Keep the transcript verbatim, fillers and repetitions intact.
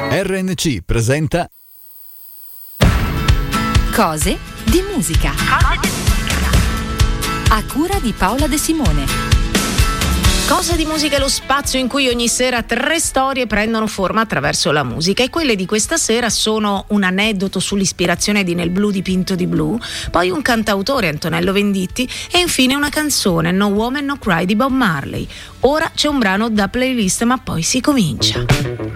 R N C presenta Cose di musica. Cose di musica. A cura di Paola De Simone. Cose di musica è lo spazio in cui ogni sera tre storie prendono forma attraverso la musica, e quelle di questa sera sono un aneddoto sull'ispirazione di Nel blu dipinto di blu, poi un cantautore, Antonello Venditti, e infine una canzone, No Woman No Cry di Bob Marley. Ora c'è un brano da playlist, ma poi si comincia.